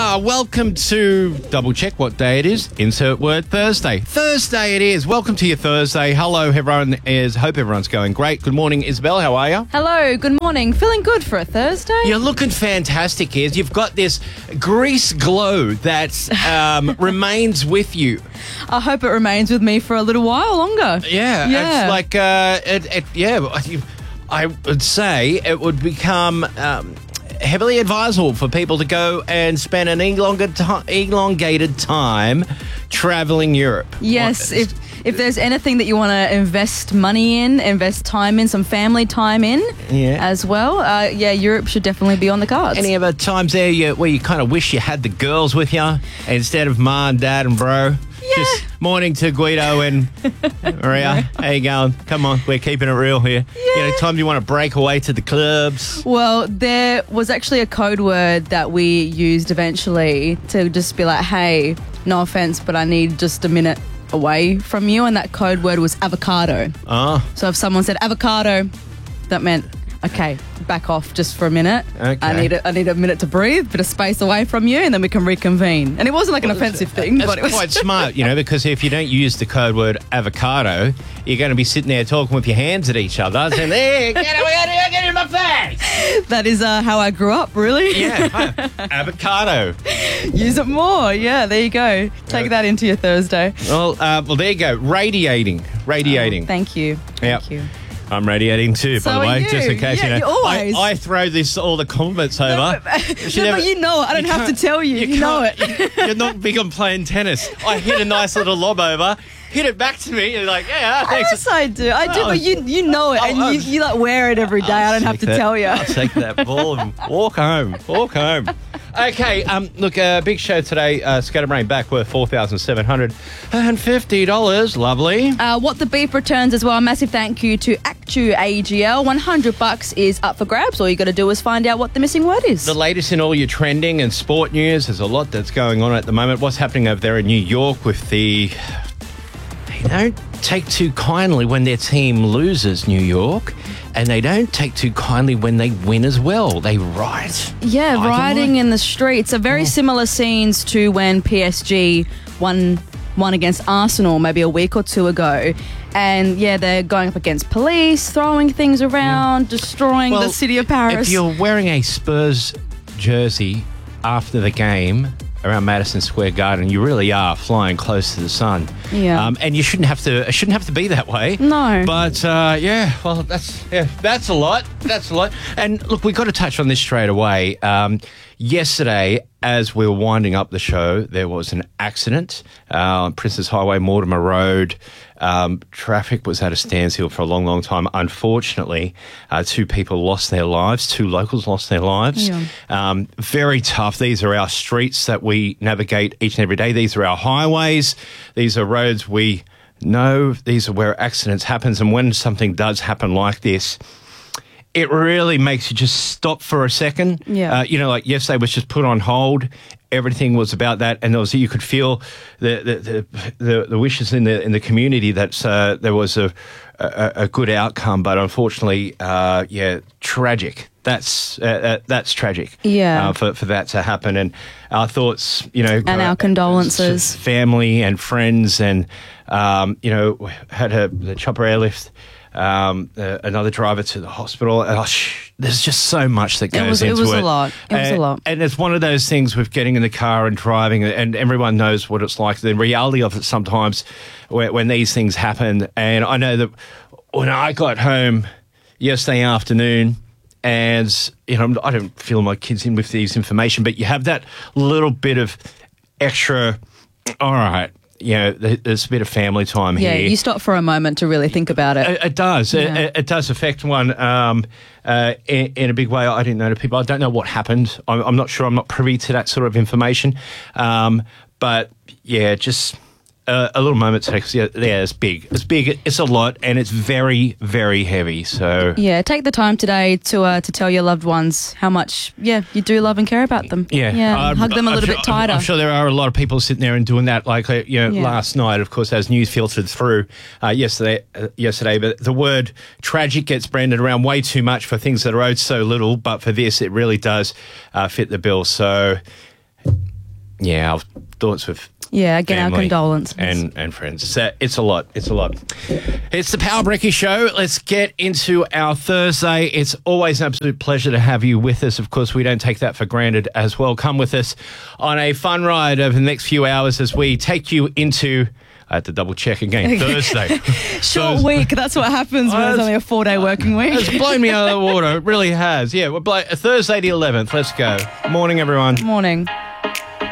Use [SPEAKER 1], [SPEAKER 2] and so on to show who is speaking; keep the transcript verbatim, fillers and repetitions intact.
[SPEAKER 1] Ah, welcome to Double Check what day it is. Insert word Thursday. Thursday it is. Welcome to your Thursday. Hello, everyone. Is hope everyone's going great. Good morning, Isabel. How are you?
[SPEAKER 2] Hello, good morning. Feeling good for a Thursday?
[SPEAKER 1] You're looking fantastic, Iz. You've got this grease glow that um, remains with you.
[SPEAKER 2] I hope it remains with me for a little while longer.
[SPEAKER 1] Yeah,
[SPEAKER 2] Yeah.
[SPEAKER 1] it's like, uh, it, it, yeah, I would say it would become um, heavily advisable for people to go and spend an elongated, ti- elongated time traveling Europe.
[SPEAKER 2] Yes,
[SPEAKER 1] What-
[SPEAKER 2] if if there's anything that you want to invest money in, invest time in, some family time in
[SPEAKER 1] Yeah.
[SPEAKER 2] as well, uh, yeah, Europe should definitely be on the cards.
[SPEAKER 1] Any other times there you, where you kind of wish you had the girls with you instead of ma and dad and bro?
[SPEAKER 2] Yeah.
[SPEAKER 1] Just morning to Guido and Maria. How you going? Come on, we're keeping it real here. You know, time you want to break away to the clubs.
[SPEAKER 2] Well, there was actually a code word that we used eventually to just be like, hey, no offense, but I need just a minute away from you. And that code word was avocado.
[SPEAKER 1] Oh,
[SPEAKER 2] So if someone said avocado, that meant, okay, back off just for a minute.
[SPEAKER 1] Okay.
[SPEAKER 2] I need a, I need a minute to breathe, bit of space away from you, and then we can reconvene. And it wasn't like an offensive thing,
[SPEAKER 1] that's
[SPEAKER 2] but it was
[SPEAKER 1] quite smart, you know, because if you don't use the code word avocado, you're going to be sitting there talking with your hands at each other, saying, "Hey, get it, get it in my face!"
[SPEAKER 2] that is uh, how I grew up, really.
[SPEAKER 1] Yeah, huh, avocado.
[SPEAKER 2] Use it more. Yeah, there you go. Take
[SPEAKER 1] Yeah.
[SPEAKER 2] that into your Thursday.
[SPEAKER 1] Well, uh, well, there you go. Radiating, radiating.
[SPEAKER 2] Oh, thank you.
[SPEAKER 1] Yep.
[SPEAKER 2] Thank you.
[SPEAKER 1] I'm radiating too,
[SPEAKER 2] So
[SPEAKER 1] by the
[SPEAKER 2] are
[SPEAKER 1] way,
[SPEAKER 2] you.
[SPEAKER 1] just in case
[SPEAKER 2] Yeah,
[SPEAKER 1] you know.
[SPEAKER 2] you always-
[SPEAKER 1] I, I throw this all the compliments over.
[SPEAKER 2] No,
[SPEAKER 1] She
[SPEAKER 2] but
[SPEAKER 1] never-
[SPEAKER 2] you know it. I don't
[SPEAKER 1] you
[SPEAKER 2] have to
[SPEAKER 1] can't-
[SPEAKER 2] tell you. You, know it.
[SPEAKER 1] can't- You're not big on playing tennis. I hit a nice little lob over, hit it back to me, and you're like, yeah, thanks.
[SPEAKER 2] Yes, I do. I do,
[SPEAKER 1] Oh.
[SPEAKER 2] but you you know it,
[SPEAKER 1] Oh,
[SPEAKER 2] and
[SPEAKER 1] oh.
[SPEAKER 2] you, you like wear it every day. I don't have
[SPEAKER 1] Take
[SPEAKER 2] to
[SPEAKER 1] that-
[SPEAKER 2] tell you.
[SPEAKER 1] I'll take that ball and walk home. Walk home. Okay, um, look, a uh, big show today. Uh, Scatterbrain back worth four thousand seven hundred fifty dollars. Lovely.
[SPEAKER 2] Uh, what the beef returns as well. A massive thank you to Actu A G L. one hundred bucks is up for grabs. All you got to do is find out what the missing word is.
[SPEAKER 1] The latest in all your trending and sport news. There's a lot that's going on at the moment. What's happening over there in New York with the... They don't take too kindly when their team loses, New York, and they don't take too kindly when they win as well. They riot.
[SPEAKER 2] yeah,
[SPEAKER 1] I don't
[SPEAKER 2] riding
[SPEAKER 1] like-
[SPEAKER 2] in the streets are very similar scenes to when P S G won won against Arsenal maybe a week or two ago. And yeah, they're going up against police, throwing things around, destroying
[SPEAKER 1] Well,
[SPEAKER 2] the city of Paris.
[SPEAKER 1] If you're wearing a Spurs jersey after the game around Madison Square Garden, you really are flying close to the sun.
[SPEAKER 2] Yeah.
[SPEAKER 1] Um, and you shouldn't have to. It shouldn't have to be that way.
[SPEAKER 2] No.
[SPEAKER 1] But uh, yeah, well, that's yeah, that's a lot. That's a lot. And look, we've got to touch on this straight away. Um, yesterday, as we were winding up the show, there was an accident uh, on Princess Highway, Mortimer Road. Um, traffic was at a standstill for a long, long time. Unfortunately, uh, two people lost their lives. Two locals lost their lives.
[SPEAKER 2] Yeah.
[SPEAKER 1] Um, very tough. These are our streets that we navigate each and every day. These are our highways. These are roads we know. These are where accidents happen. And when something does happen like this, it really makes you just stop for a second.
[SPEAKER 2] Yeah.
[SPEAKER 1] Uh, you know, like yesterday was just put on hold. Everything was about that, and there was, you could feel the the, the, the, the wishes in the in the community that uh, there was a, a a good outcome. But unfortunately, uh, yeah, tragic. That's uh, uh, that's tragic.
[SPEAKER 2] Yeah.
[SPEAKER 1] uh, for for that to happen. And our thoughts, you know,
[SPEAKER 2] And our condolences.
[SPEAKER 1] to family and friends, and um, you know, had a the chopper airlift. Um, uh, another driver to the hospital. Oh, sh- there's just so much that goes
[SPEAKER 2] It was- it
[SPEAKER 1] into it.
[SPEAKER 2] was a lot. It was a
[SPEAKER 1] And-
[SPEAKER 2] lot.
[SPEAKER 1] And it's one of those things with getting in the car and driving, and everyone knows what it's like. The reality of it sometimes when, when these things happen. And I know that when I got home yesterday afternoon, and you know, I don't fill my kids in with these information, but you have that little bit of extra. All right. You know, there's a bit of family time
[SPEAKER 2] yeah,
[SPEAKER 1] here.
[SPEAKER 2] you stop for a moment to really think about it.
[SPEAKER 1] It, it does.
[SPEAKER 2] Yeah.
[SPEAKER 1] It, it does affect one um, uh, in, in a big way. I didn't know the people. I don't know what happened. I'm, I'm not sure. I'm not privy to that sort of information. Um, but yeah, just uh, a little moment today. 'Cause, yeah, yeah, it's big. It's big. It's a lot, and it's very, very heavy. So
[SPEAKER 2] Yeah, take the time today to uh, to tell your loved ones how much, yeah, you do love and care about them.
[SPEAKER 1] yeah,
[SPEAKER 2] yeah,
[SPEAKER 1] I'm-
[SPEAKER 2] hug them a
[SPEAKER 1] I'm
[SPEAKER 2] little
[SPEAKER 1] sure-
[SPEAKER 2] bit tighter.
[SPEAKER 1] I'm sure there are a lot of people sitting there and doing that. Like uh, you know,
[SPEAKER 2] Yeah.
[SPEAKER 1] last night, of course, as news filtered through uh, yesterday. Uh, yesterday, but the word tragic gets branded around way too much for things that are owed so little. But for this, it really does uh, fit the bill. So yeah, our thoughts with
[SPEAKER 2] Yeah, again, our
[SPEAKER 1] family
[SPEAKER 2] condolences.
[SPEAKER 1] and and friends. So it's a lot. It's a lot. It's the Power Brekkie Show. Let's get into our Thursday. It's always an absolute pleasure to have you with us. Of course, we don't take that for granted as well. Come with us on a fun ride over the next few hours as we take you into. I had to double check again. Thursday.
[SPEAKER 2] Short
[SPEAKER 1] Thurs-
[SPEAKER 2] week. That's what happens when
[SPEAKER 1] Oh,
[SPEAKER 2] it's only a four-day working week.
[SPEAKER 1] It's blown me out of the water. It really has. Yeah, we're blow- Thursday the eleventh. Let's go. Morning, everyone.
[SPEAKER 2] Morning.